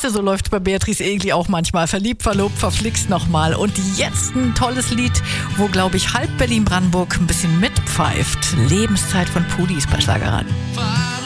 du, so läuft bei Beatrice Egli auch manchmal. Verliebt, verlobt, verflixt nochmal. Und jetzt ein tolles Lied, wo, glaube ich, halb Berlin-Brandenburg ein bisschen mitpfeift. Lebenszeit von Pudis bei Schlagerradio.